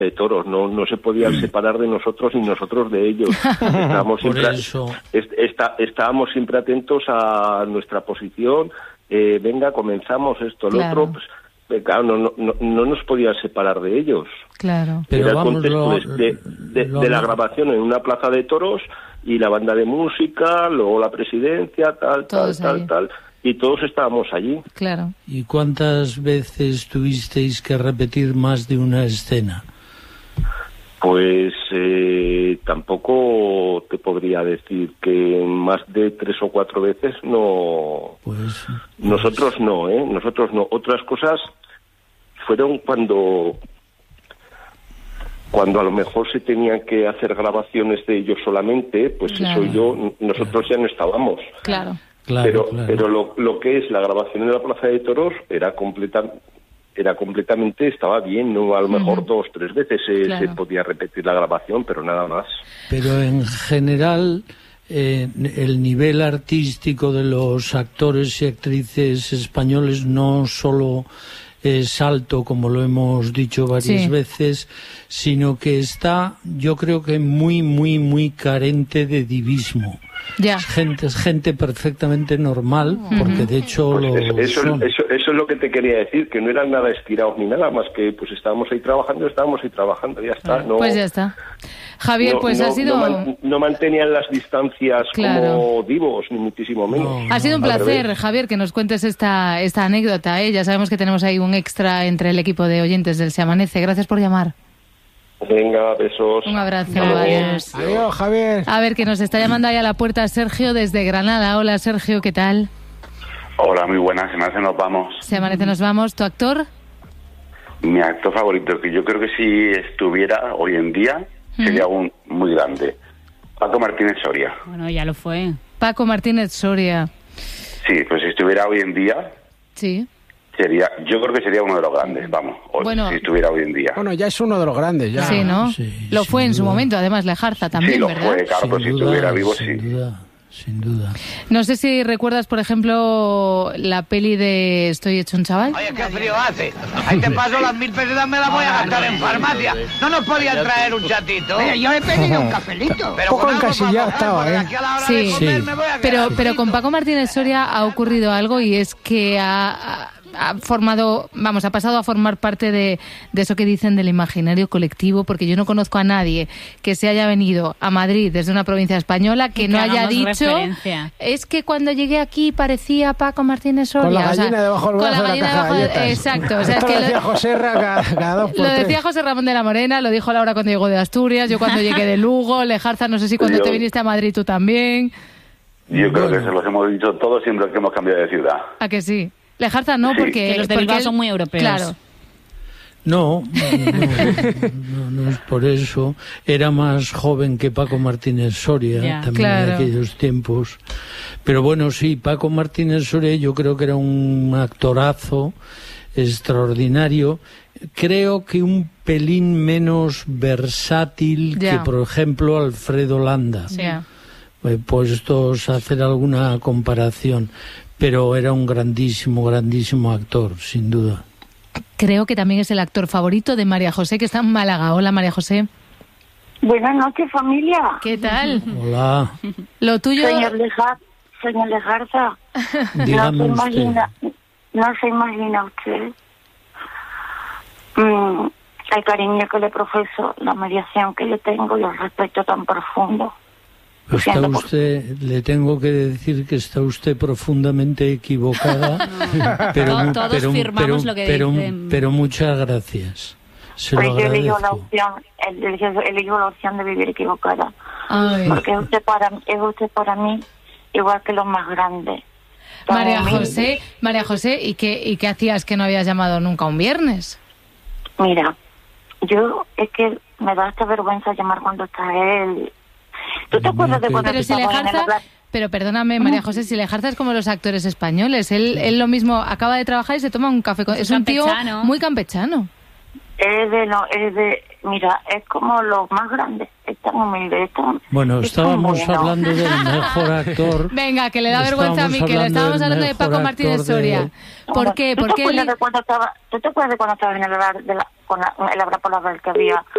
de toros, no se podían separar de nosotros ni nosotros de ellos. Estábamos siempre atentos a nuestra posición. Venga, comenzamos esto, lo otro, pues claro, no nos podían separar de ellos. Claro. Pero era el contexto de la grabación en una plaza de toros y la banda de música, luego la presidencia, tal, y todos estábamos allí. Claro. ¿Y cuántas veces tuvisteis que repetir más de una escena? Pues tampoco te podría decir que más de 3 o 4 veces no. Pues nosotros no, nosotros no. Otras cosas fueron cuando a lo mejor se tenían que hacer grabaciones de ellos solamente, pues claro. Nosotros ya no estábamos. Claro. Pero lo que es la grabación en la Plaza de Toros era completamente, estaba bien, no a lo mejor 2 o 3 veces se podía repetir la grabación, pero nada más. Pero en general el nivel artístico de los actores y actrices españoles no solo es alto, como lo hemos dicho varias veces, sino que está, yo creo que muy, muy, muy carente de divismo. Ya. Es gente perfectamente normal, porque de hecho pues eso es lo que te quería decir, que no eran nada estirados ni nada, más que pues estábamos ahí trabajando, ya está. No, pues ya está. Javier, ha sido... No mantenían las distancias como divos, ni muchísimo menos. Ha sido un placer, Javier, que nos cuentes esta anécdota. Ya sabemos que tenemos ahí un extra entre el equipo de oyentes del Se Amanece. Gracias por llamar. Venga, besos. Un abrazo. Adiós. Adiós, Javier. A ver, que nos está llamando ahí a la puerta Sergio desde Granada. Hola, Sergio, ¿qué tal? Hola, muy buenas. Se Amanece, nos vamos. Se Amanece, nos vamos. ¿Tu actor? Mi actor favorito, que yo creo que si estuviera hoy en día, sería un muy grande. Paco Martínez Soria. Bueno, ya lo fue. Paco Martínez Soria. Sí, pues si estuviera hoy en día... Sí. Yo creo que sería uno de los grandes, si estuviera hoy en día. Bueno, ya es uno de los grandes, ya. Sí, ¿no? Sí, lo fue en su momento, además, Lejarza también, ¿verdad? Sí, lo fue, claro, pero si estuviera vivo, Sin duda. No sé si recuerdas, por ejemplo, la peli de Estoy hecho un chaval. Oye, qué frío hace. Ahí te paso las 1000 pesetas, me las voy a gastar en farmacia. ¿No nos podían traer un chatito? Oye, yo he pedido un cafelito. Un poco encasillado estaba, Sí, pero con Paco Martínez Soria ha ocurrido algo, y es que ha pasado a formar parte de eso que dicen del imaginario colectivo, porque yo no conozco a nadie que se haya venido a Madrid desde una provincia española que no haya dicho es que cuando llegué aquí parecía Paco Martínez Soria. Con la gallina debajo del brazo de la caja de galletas. Exacto. O sea, esto lo decía José Ra cada 2 por 3. Lo decía José Ramón de la Morena, lo dijo Laura cuando llegó de Asturias, yo cuando llegué de Lugo, Lejarza, no sé si cuando te viniste a Madrid tú también. Yo creo que se los hemos dicho todos siempre que hemos cambiado de ciudad. ¿A que sí? Lejarza no, porque los de Bilbao son muy europeos. Claro. No es por eso. Era más joven que Paco Martínez Soria, también en aquellos tiempos. Pero bueno, sí, Paco Martínez Soria yo creo que era un actorazo extraordinario. Creo que un pelín menos versátil que, por ejemplo, Alfredo Landa. Puestos a hacer alguna comparación. Pero era un grandísimo, grandísimo actor, sin duda. Creo que también es el actor favorito de María José, que está en Málaga. Hola, María José. Buenas noches, familia. ¿Qué tal? Hola. Lo tuyo... Señor Lejarza, dígame no se imagina usted el cariño que le profeso, la admiración que le tengo y el respeto tan profundo. Le tengo que decir que está usted profundamente equivocada, todos firmamos lo que dicen. Pero muchas gracias. Se lo agradezco. Elijo la opción de vivir equivocada. Ay. Porque es usted para mí igual que los más grandes. María José, ¿y qué hacías que no habías llamado nunca un viernes? Mira, yo es que me da esta vergüenza llamar cuando está él. ¿Tú te acuerdas de cuando Pero perdóname, María José, si Lejarza es como los actores españoles, él lo mismo, acaba de trabajar y se toma un café. Es un tío muy campechano. Mira, es como los más grandes, es tan humilde, Bueno, estábamos hablando del mejor actor. Venga, que le da vergüenza a mí, que le estábamos hablando de Paco Martínez Soria. ¿Por qué? ¿Tú te acuerdas de cuando estaba en el bar por la que había